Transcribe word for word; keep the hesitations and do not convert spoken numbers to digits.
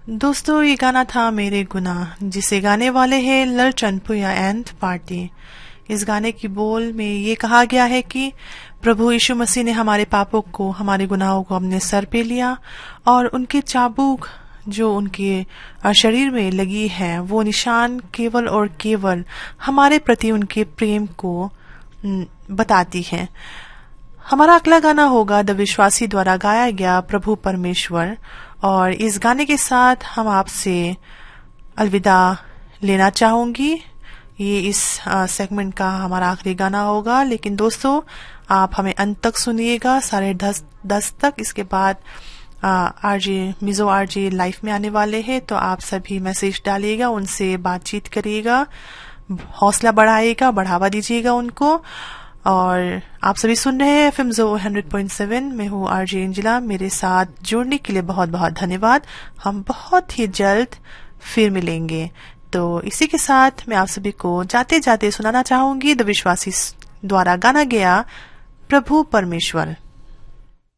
दोस्तों, ये गाना था मेरे गुनाह, जिसे गाने वाले हैं ललचन पुया एंड पार्टी। इस गाने की बोल में ये कहा गया है कि प्रभु यीशु मसीह ने हमारे पापों को, हमारे गुनाहों को अपने सर पे लिया और उनके चाबुक जो उनके शरीर में लगी है, वो निशान केवल और केवल हमारे प्रति उनके प्रेम को बताती है। हमारा अगला गाना होगा द विश्वासी द्वारा गाया गया प्रभु परमेश्वर, और इस गाने के साथ हम आपसे अलविदा लेना चाहूंगी। ये इस सेगमेंट का हमारा आखिरी गाना होगा, लेकिन दोस्तों आप हमें अंत तक सुनिएगा, साढ़े दस दस तक। इसके बाद आरजे मिजो आरजे लाइफ में आने वाले हैं, तो आप सभी मैसेज डालिएगा, उनसे बातचीत करिएगा, हौसला बढ़ाइएगा, बढ़ावा दीजिएगा उनको। और आप सभी सुन रहे हैं एफएम जो हंड्रेड पॉइंट सेवन। मैं हूँ आरजे एंजिला। मेरे साथ जुड़ने के लिए बहुत बहुत धन्यवाद। हम बहुत ही जल्द फिर मिलेंगे। तो इसी के साथ मैं आप सभी को जाते जाते सुनाना चाहूंगी द विश्वासी द्वारा गाना गया प्रभु परमेश्वर।